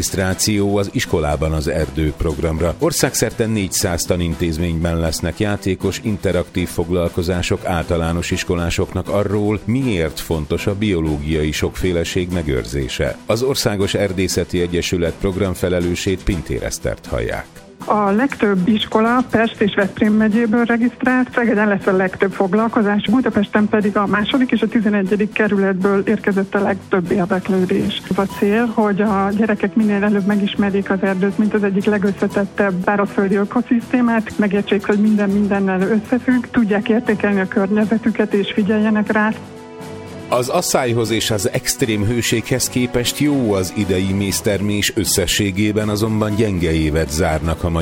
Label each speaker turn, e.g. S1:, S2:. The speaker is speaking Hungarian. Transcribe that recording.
S1: regisztráció az iskolában az erdő programra. Országszerte 400 tanintézményben lesznek játékos, interaktív foglalkozások általános iskolásoknak arról, miért fontos a biológiai sokféleség megőrzése. Az Országos Erdészeti Egyesület programfelelősét, Pintér Esztert hallják.
S2: A legtöbb iskola Pest és Veszprém megyéből regisztrált, Szegeden lesz a legtöbb foglalkozás, Budapesten pedig a 2. és a 11. kerületből érkezett a legtöbb érdeklődés. Az a cél, hogy a gyerekek minél előbb megismerjék az erdőt, mint az egyik legösszetettebb szárazföldi ökoszisztémát, megértsék, hogy minden mindennel összefügg, tudják értékelni a környezetüket és figyeljenek rá.
S1: Az asszályhoz és az extrém hőséghez képest jó az idei méztermés, összességében azonban gyenge évet zárnak a magyar